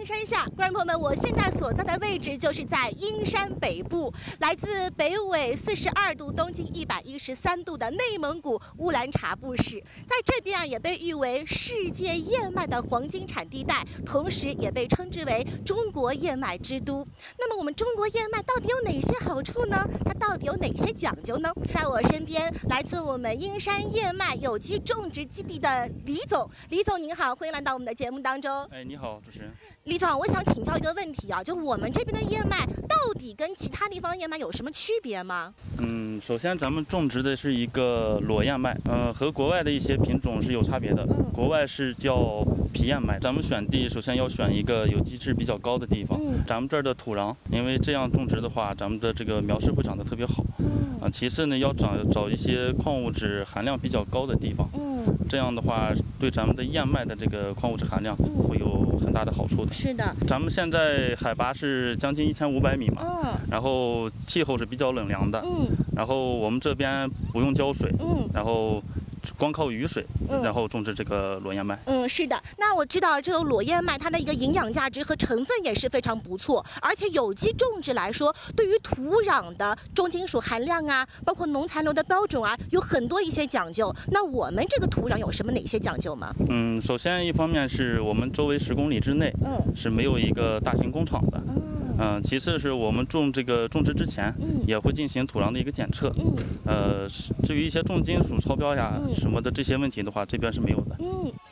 阴山下，观众朋友们，我现在所在的位置就是在阴山北部，来自北纬42度、东经113度的内蒙古乌兰察布市，在这边啊也被誉为世界燕麦的黄金产地带，同时也被称之为中国燕麦之都。那么我们中国燕麦到底有哪些好处呢？它到底有哪些讲究呢？在我身边，来自我们阴山燕麦有机种植基地的李总，李总您好，欢迎来到我们的节目当中。 哎，你好，主持人。 李总，我想请教一个问题啊，就我们这边的燕麦到底跟其他地方燕麦有什么区别吗？ 首先咱们种植的是一个裸燕麦，和国外的一些品种是有差别的。国外是叫皮燕麦，咱们选地首先要选一个有机质比较高的地方。咱们这儿的土壤，因为这样种植的话，咱们的这个苗式会长得特别好。其次呢，要找一些矿物质含量比较高的地方。这样的话，对咱们的燕麦的这个矿物质含量会有很大的好处的。 是的， 咱们现在海拔是将近1500米嘛，然后气候是比较冷凉的，然后我们这边不用浇水，然后光靠雨水，然后种植这个裸燕麦。 是的。那我知道这个裸燕麦它的一个营养价值和成分也是非常不错，而且有机种植来说，对于土壤的重金属含量啊，包括农残留的标准啊，有很多一些讲究。那我们这个土壤有什么哪些讲究吗？ 首先一方面是我们周围10公里之内，是没有一个大型工厂的。其次是我们种植之前，也会进行土壤的一个检测。至于一些重金属超标呀什么的这些问题的话，这边是没有的。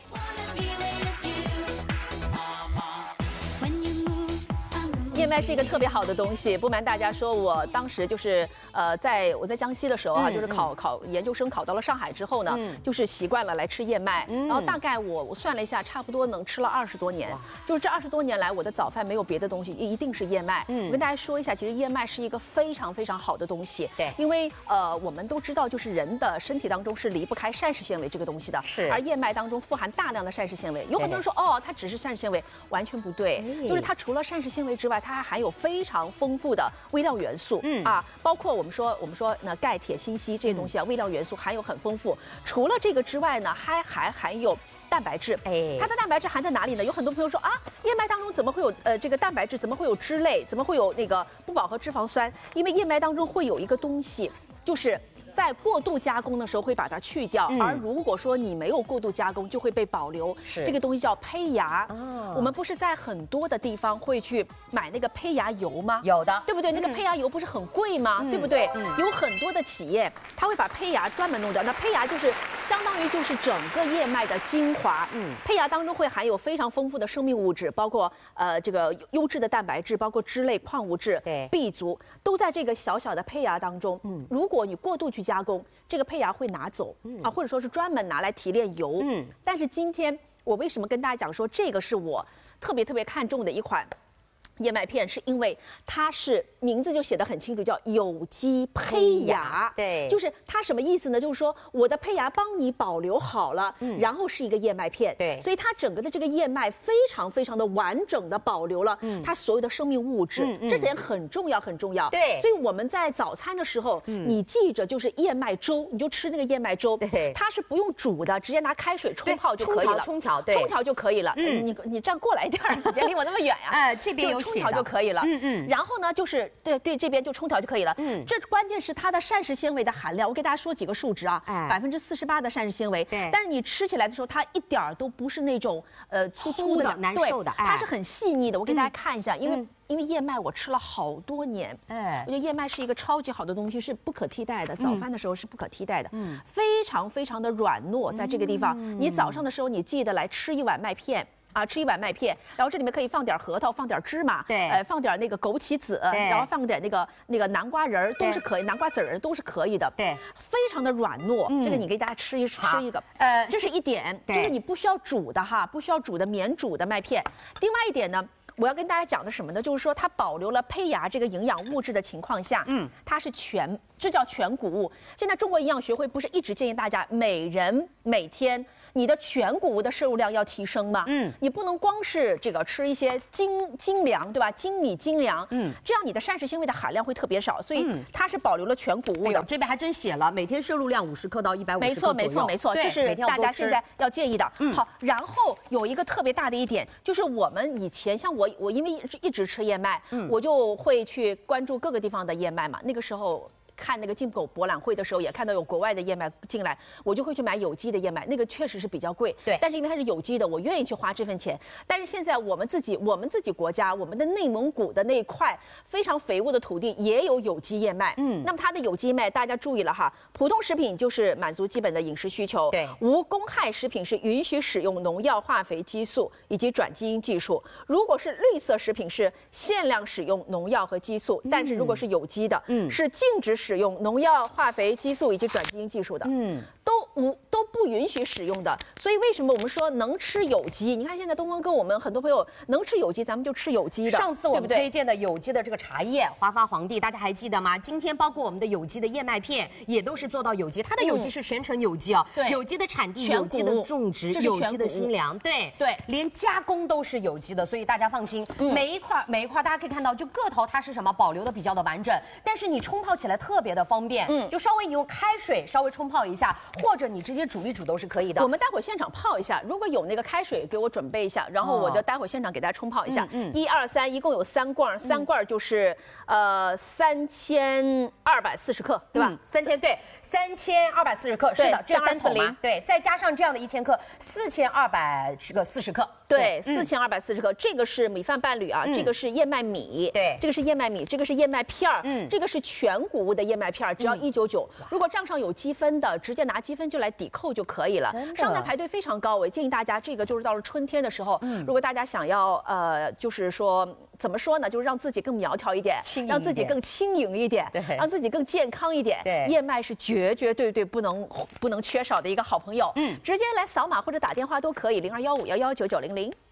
燕麦是一个特别好的东西，不瞒大家说，我当时就是我在江西的时候啊，就是考研究生考到了上海之后呢，就是习惯了来吃燕麦，然后大概我算了一下，差不多能吃了20多年，就是这20多年来，我的早饭没有别的东西，一定是燕麦。我跟大家说一下，其实燕麦是一个非常非常好的东西，对，因为我们都知道，就是人的身体当中是离不开膳食纤维这个东西的，是，而燕麦当中富含大量的膳食纤维，有很多人说它只是膳食纤维，完全不对，就是它除了膳食纤维之外，它还含有非常丰富的微量元素，包括我们说那钙、铁、锌、硒这些东西啊，微量元素含有很丰富。除了这个之外呢，还含有蛋白质。它的蛋白质含在哪里呢？有很多朋友说啊，燕麦当中怎么会有这个蛋白质？怎么会有脂类？怎么会有那个不饱和脂肪酸？因为燕麦当中会有一个东西，就是在过度加工的时候会把它去掉，而如果说你没有过度加工，就会被保留。这个东西叫胚芽。我们不是在很多的地方会去买那个胚芽油吗？有的，对不对？那个胚芽油不是很贵吗？对不对？有很多的企业，它会把胚芽专门弄掉。那胚芽就是相当于就是整个燕麦的精华。胚芽当中会含有非常丰富的生命物质，包括这个优质的蛋白质，包括脂类、矿物质、B 族，都在这个小小的胚芽当中。如果你过度去加工，这个胚芽会拿走或者说是专门拿来提炼油。但是今天我为什么跟大家讲说这个是我特别看重的一款燕麦片，是因为它是名字就写得很清楚，叫有机胚芽。对，就是它什么意思呢？就是说我的胚芽帮你保留好了，然后是一个燕麦片。对，所以它整个的这个燕麦非常的完整的保留了它所有的生命物质，这点很重要。对，所以我们在早餐的时候，你记着就是燕麦粥，你就吃那个燕麦粥，它是不用煮的，直接拿开水冲泡就可以了，冲调就可以了。你这样过来一点，你别离我那么远呀。这边有冲调就可以了。然后呢，就是对，这边就冲调就可以了。这关键是它的膳食纤维的含量，我给大家说几个数值啊，48%的膳食纤维。但是你吃起来的时候，它一点儿都不是那种粗的难受的，它是很细腻的。我给大家看一下，因为燕麦我吃了好多年，我觉得燕麦是一个超级好的东西，是不可替代的。早饭的时候是不可替代的，非常的软糯，在这个地方，你早上的时候你记得来吃一碗麦片。吃一碗麦片，然后这里面可以放点核桃，放点芝麻，放点那个枸杞子，然后放点那个南瓜仁儿都是可以，南瓜籽儿都是可以的，非常的软糯。这个你给大家吃一个，这是一点，就是你不需要煮的不需要煮的免煮的麦片。另外一点呢，我要跟大家讲的什么呢？就是说它保留了胚芽这个营养物质的情况下，它是这叫全谷物。现在中国营养学会不是一直建议大家每人每天你的全谷物的摄入量要提升嘛。你不能光是这个吃一些精粮，对吧？精米精粮，这样你的膳食纤维的含量会特别少，所以它是保留了全谷物的。 这边还真写了，每天摄入量50克到150克没错，这是大家现在要建议的。好，然后有一个特别大的一点，就是我们以前像我因为一直吃燕麦，我就会去关注各个地方的燕麦嘛。那个时候看那个进口博览会的时候，也看到有国外的燕麦进来，我就会去买有机的燕麦，那个确实是比较贵， 对。 但是因为它是有机的，我愿意去花这份钱。但是现在我们自己国家，我们的内蒙古的那一块非常肥沃的土地也有有机燕麦，那么它的有机燕麦大家注意了哈，普通食品就是满足基本的饮食需求， 对。 无公害食品是允许使用农药、化肥、激素以及转基因技术。如果是绿色食品是限量使用农药和激素，但是如果是有机的，是禁止使用农药、化肥、激素以及转基因技术的，都不允许使用的。所以为什么我们说能吃有机？你看现在东方哥，我们很多朋友能吃有机，咱们就吃有机的。 上次我们推荐的有机的这个茶叶华发皇帝，大家还记得吗？今天包括我们的有机的燕麦片，也都是做到有机，它的有机是全程有机哦， 对， 有机的产地、有机的种植、有机的新粮，对，连加工都是有机的，所以大家放心，每一块大家可以看到，就个头它是什么保留的比较的完整，但是你冲泡起来特别的方便，就稍微你用开水稍微冲泡一下，或者你直接煮一煮都是可以的。 我们待会现场泡一下，如果有那个开水给我准备一下，然后我就待会现场给大家冲泡一下。1、2、3，一共有3罐，3罐就是3240克，对吧 ？3240克，是的，这3桶嘛，对，再加上这样的1000克，4240克。 对，4240克，这个是米饭伴侣啊，这个是燕麦米， 对， 这个是燕麦米，这个是燕麦片儿，这个是全谷物的燕麦片儿，只要199。如果账上有积分的，直接拿积分就来抵扣就可以了。上台排队非常高，我建议大家，这个就是到了春天的时候，如果大家想要就是说怎么说呢，就是让自己更苗条一点，让自己更轻盈一点，让自己更健康一点。 对， 燕麦是绝对不能缺少的一个好朋友。直接来扫码或者打电话都可以，0215119900。